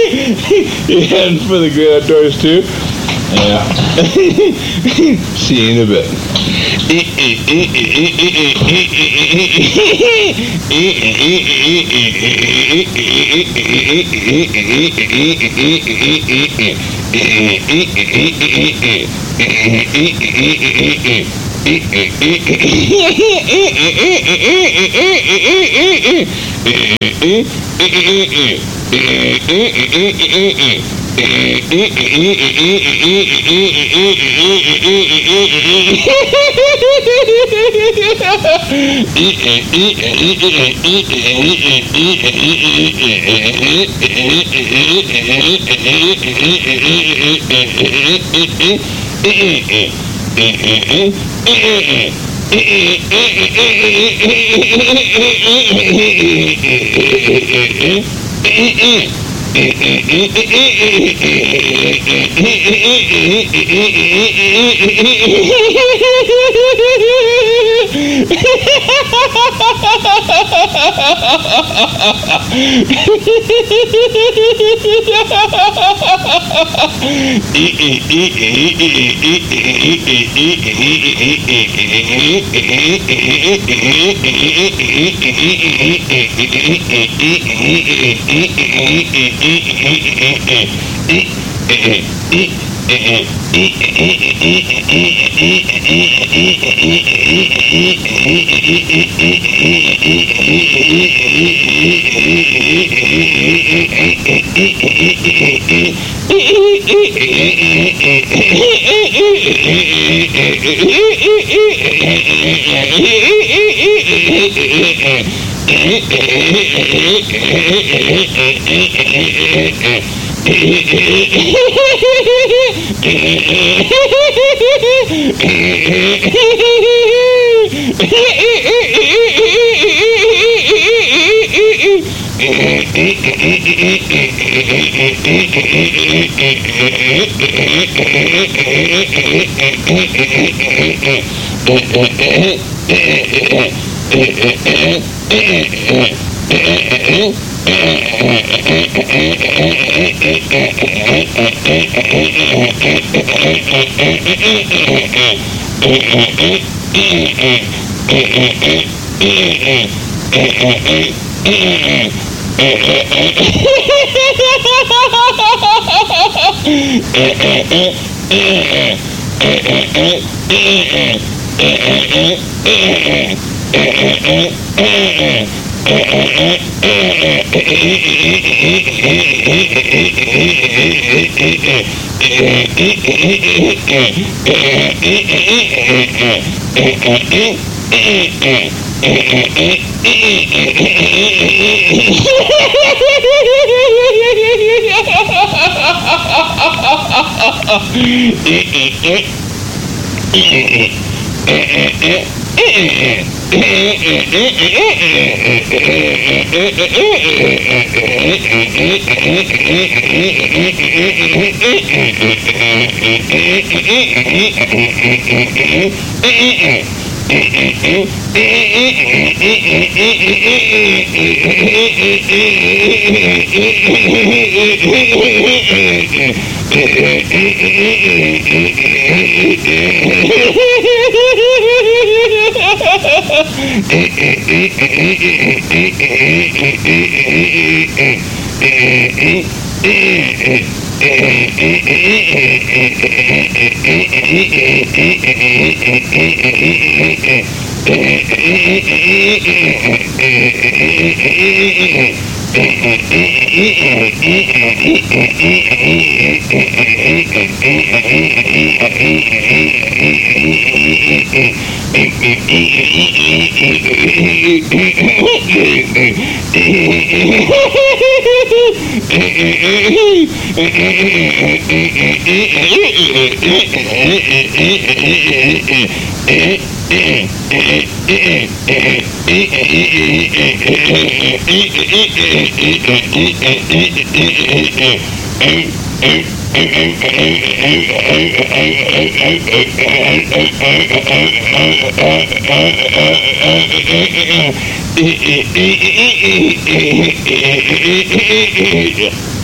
You heading for the great outdoors too? Yeah. See you in a bit.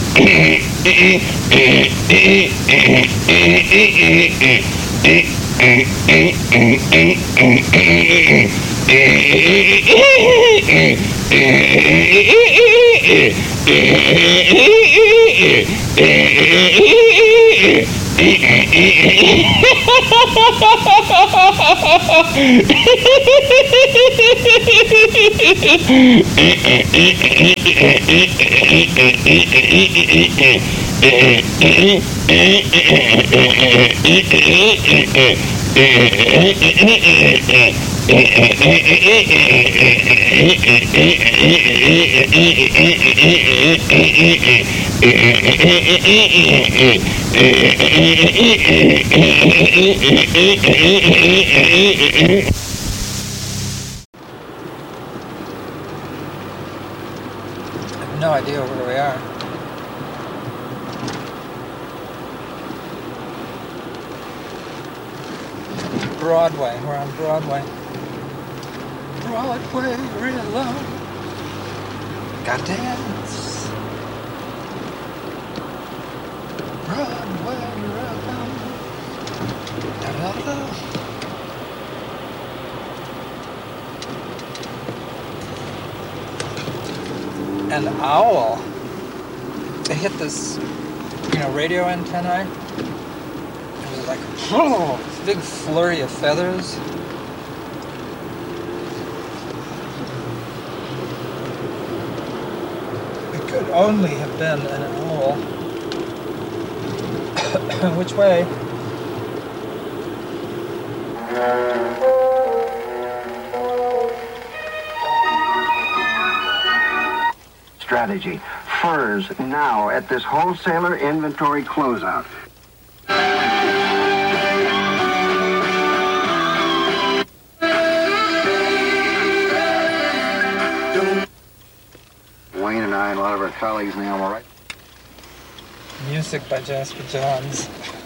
No idea where we are. Broadway. We're on Broadway. Broadway, real low. Gotta dance. Broadway, real low. Da-da-da-da. An owl. They hit this, radio antennae. It was like, oh, this big flurry of feathers. It could only have been an owl. Which way? Strategy. Furs now at this wholesaler inventory closeout. Wayne and I and a lot of our colleagues now, all right? Music by Jasper Johns.